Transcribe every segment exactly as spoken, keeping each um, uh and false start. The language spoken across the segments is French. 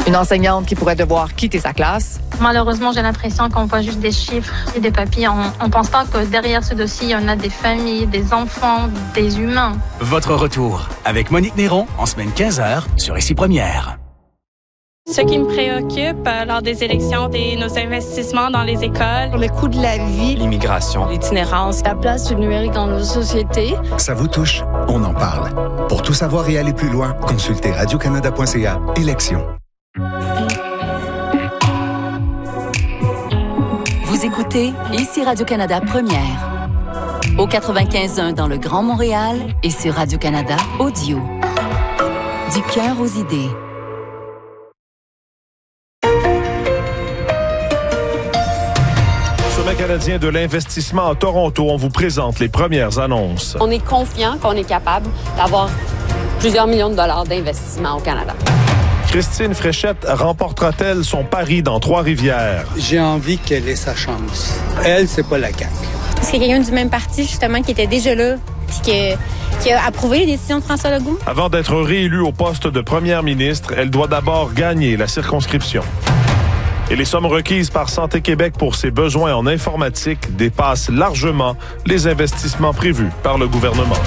Une enseignante qui pourrait devoir quitter sa classe. Malheureusement, j'ai l'impression qu'on voit juste des chiffres et des papiers. On ne pense pas que derrière ce dossier, il y en a des familles, des enfants, des humains. Votre retour avec Monique Néron en semaine quinze heures sur Ici Première. Ce qui me préoccupe euh, lors des élections, c'est nos investissements dans les écoles, le coût de la vie, l'immigration, l'itinérance, la place du numérique dans nos sociétés. Ça vous touche? On en parle. Pour tout savoir et aller plus loin, consultez radio canada point c a élections. Vous écoutez Ici Radio-Canada Première. Au quatre-vingt-quinze point un dans le Grand Montréal et sur Radio-Canada Audio. Du cœur aux idées. Sommet canadien de l'investissement à Toronto, on vous présente les premières annonces. On est confiant qu'on est capable d'avoir plusieurs millions de dollars d'investissement au Canada. Christine Fréchette remportera-t-elle son pari dans Trois-Rivières? J'ai envie qu'elle ait sa chance. Elle, c'est pas la C A Q. C'est quelqu'un du même parti, justement, qui était déjà là, puis que, qui a approuvé les décisions de François Legault. Avant d'être réélue au poste de première ministre, elle doit d'abord gagner la circonscription. Et les sommes requises par Santé Québec pour ses besoins en informatique dépassent largement les investissements prévus par le gouvernement.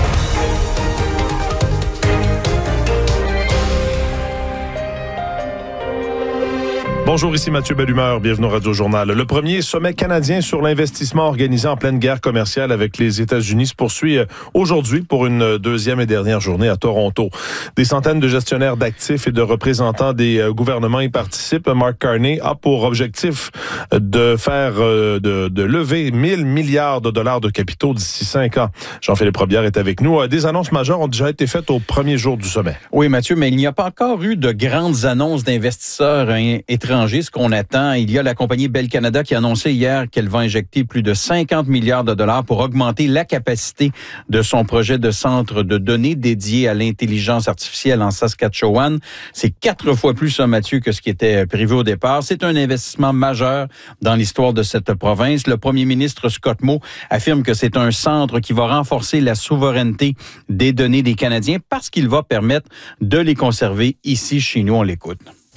Bonjour, ici Mathieu Bellumeur, bienvenue au Radio-Journal. Le premier sommet canadien sur l'investissement organisé en pleine guerre commerciale avec les États-Unis se poursuit aujourd'hui pour une deuxième et dernière journée à Toronto. Des centaines de gestionnaires d'actifs et de représentants des gouvernements y participent. Mark Carney a pour objectif de faire, de, de lever mille milliards de dollars de capitaux d'ici cinq ans. Jean-Philippe Robillard est avec nous. Des annonces majeures ont déjà été faites au premier jour du sommet. Oui, Mathieu, mais il n'y a pas encore eu de grandes annonces d'investisseurs étrangers. Ce qu'on attend, il y a la compagnie Bell Canada qui a annoncé hier qu'elle va injecter plus de cinquante milliards de dollars pour augmenter la capacité de son projet de centre de données dédié à l'intelligence artificielle en Saskatchewan. C'est quatre fois plus, ça, Mathieu, que ce qui était prévu au départ. C'est un investissement majeur dans l'histoire de cette province. Le premier ministre Scott Moe affirme que c'est un centre qui va renforcer la souveraineté des données des Canadiens parce qu'il va permettre de les conserver ici, chez nous. On l'écoute.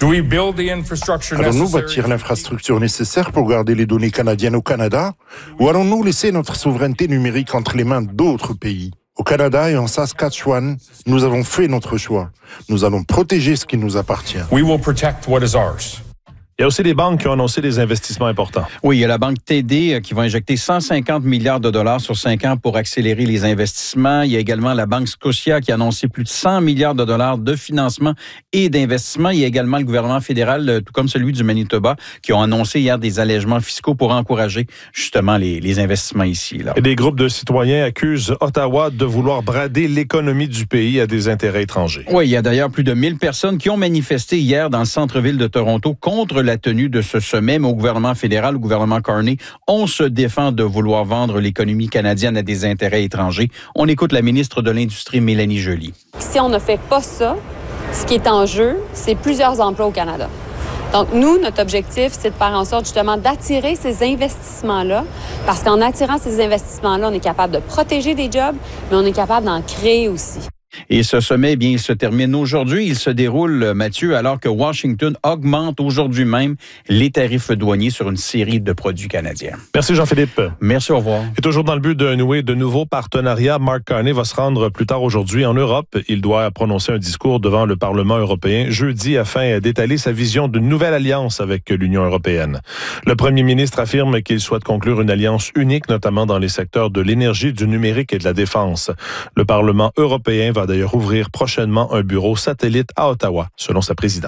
Allons-nous bâtir l'infrastructure nécessaire pour garder les données canadiennes au Canada ou allons-nous laisser notre souveraineté numérique entre les mains d'autres pays? Au Canada et en Saskatchewan, nous avons fait notre choix. Nous allons protéger ce qui nous appartient. We will protect what is ours. Il y a aussi des banques qui ont annoncé des investissements importants. Oui, il y a la banque T D qui va injecter cent cinquante milliards de dollars sur cinq ans pour accélérer les investissements. Il y a également la banque Scotia qui a annoncé plus de cent milliards de dollars de financement et d'investissement. Il y a également le gouvernement fédéral, tout comme celui du Manitoba, qui ont annoncé hier des allègements fiscaux pour encourager justement les, les investissements ici. Là. Et des groupes de citoyens accusent Ottawa de vouloir brader l'économie du pays à des intérêts étrangers. Oui, il y a d'ailleurs plus de mille personnes qui ont manifesté hier dans le centre-ville de Toronto contre la tenue de ce sommet, mais au gouvernement fédéral, au gouvernement Carney, on se défend de vouloir vendre l'économie canadienne à des intérêts étrangers. On écoute la ministre de l'Industrie, Mélanie Joly. Si on ne fait pas ça, ce qui est en jeu, c'est plusieurs emplois au Canada. Donc, nous, notre objectif, c'est de faire en sorte justement d'attirer ces investissements-là, parce qu'en attirant ces investissements-là, on est capable de protéger des jobs, mais on est capable d'en créer aussi. Et ce sommet, eh bien, il se termine aujourd'hui. Il se déroule, Mathieu, alors que Washington augmente aujourd'hui même les tarifs douaniers sur une série de produits canadiens. Merci Jean-Philippe. Merci, au revoir. Et toujours dans le but de nouer de nouveaux partenariats, Mark Carney va se rendre plus tard aujourd'hui en Europe. Il doit prononcer un discours devant le Parlement européen jeudi afin d'étaler sa vision d'une nouvelle alliance avec l'Union européenne. Le premier ministre affirme qu'il souhaite conclure une alliance unique, notamment dans les secteurs de l'énergie, du numérique et de la défense. Le Parlement européen va d'ailleurs ouvrir prochainement un bureau satellite à Ottawa, selon sa présidente.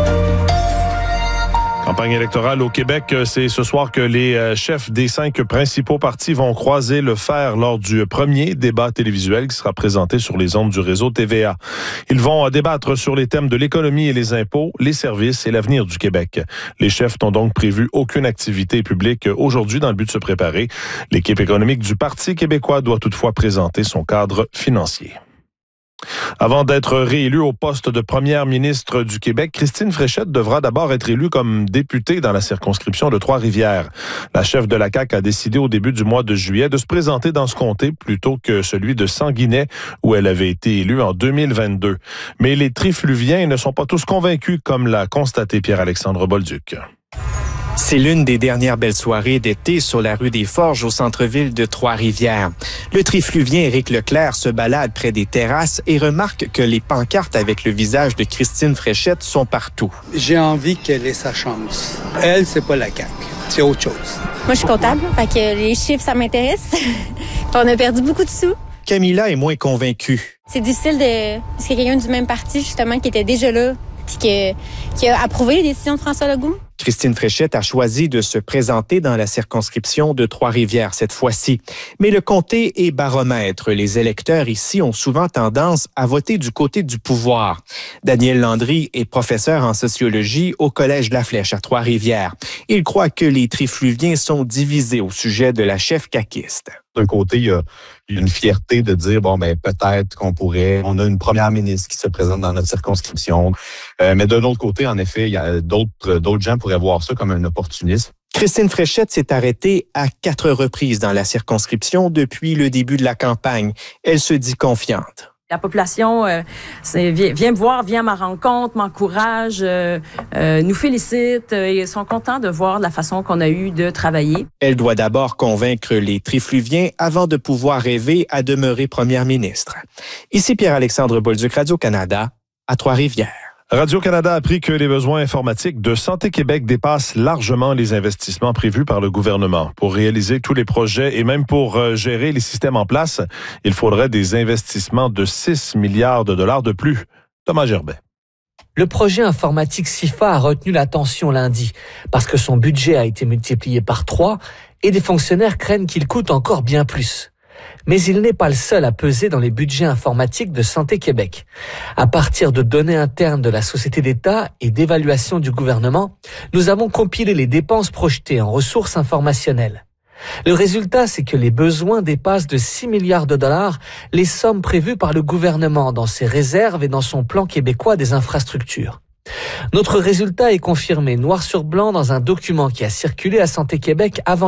Campagne électorale au Québec, c'est ce soir que les chefs des cinq principaux partis vont croiser le fer lors du premier débat télévisuel qui sera présenté sur les ondes du réseau T V A. Ils vont débattre sur les thèmes de l'économie et les impôts, les services et l'avenir du Québec. Les chefs n'ont donc prévu aucune activité publique aujourd'hui dans le but de se préparer. L'équipe économique du Parti québécois doit toutefois présenter son cadre financier. Avant d'être réélue au poste de première ministre du Québec, Christine Fréchette devra d'abord être élue comme députée dans la circonscription de Trois-Rivières. La chef de la C A Q a décidé au début du mois de juillet de se présenter dans ce comté plutôt que celui de Sanguinet, où elle avait été élue en deux mille vingt-deux. Mais les Trifluviens ne sont pas tous convaincus, comme l'a constaté Pierre-Alexandre Bolduc. C'est l'une des dernières belles soirées d'été sur la rue des Forges au centre-ville de Trois-Rivières. Le trifluvien Éric Leclerc se balade près des terrasses et remarque que les pancartes avec le visage de Christine Fréchette sont partout. J'ai envie qu'elle ait sa chance. Elle, c'est pas la C A Q, c'est autre chose. Moi, je suis comptable, fait que les chiffres, ça m'intéresse. On a perdu beaucoup de sous. Camilla est moins convaincue. C'est difficile de... Parce qu'il y a quelqu'un du même parti, justement, qui était déjà là, puis que... qui a approuvé les décisions de François Legault. Christine Fréchette a choisi de se présenter dans la circonscription de Trois-Rivières cette fois-ci. Mais le comté est baromètre. Les électeurs ici ont souvent tendance à voter du côté du pouvoir. Daniel Landry est professeur en sociologie au Collège La Flèche à Trois-Rivières. Il croit que les Trifluviens sont divisés au sujet de la chef caquiste. D'un côté, il y a une fierté de dire, bon, ben peut-être qu'on pourrait, on a une première ministre qui se présente dans notre circonscription. Euh, mais de l'autre côté, en effet, il y a d'autres, d'autres gens pourraient voir ça comme un opportunisme. Christine Fréchette s'est arrêtée à quatre reprises dans la circonscription depuis le début de la campagne. Elle se dit confiante. La population euh, vient, vient me voir, vient à ma rencontre, m'encourage, euh, euh, nous félicite euh, et sont contents de voir la façon qu'on a eu de travailler. Elle doit d'abord convaincre les Trifluviens avant de pouvoir rêver à demeurer première ministre. Ici Pierre-Alexandre Bolduc, Radio-Canada, à Trois-Rivières. Radio-Canada a appris que les besoins informatiques de Santé Québec dépassent largement les investissements prévus par le gouvernement. Pour réaliser tous les projets et même pour euh, gérer les systèmes en place, il faudrait des investissements de six milliards de dollars de plus. Thomas Gerbet. Le projet informatique S I F A a retenu l'attention lundi parce que son budget a été multiplié par trois et des fonctionnaires craignent qu'il coûte encore bien plus. Mais il n'est pas le seul à peser dans les budgets informatiques de Santé Québec. À partir de données internes de la Société d'État et d'évaluation du gouvernement, nous avons compilé les dépenses projetées en ressources informationnelles. Le résultat, c'est que les besoins dépassent de six milliards de dollars les sommes prévues par le gouvernement dans ses réserves et dans son plan québécois des infrastructures. Notre résultat est confirmé noir sur blanc dans un document qui a circulé à Santé Québec avant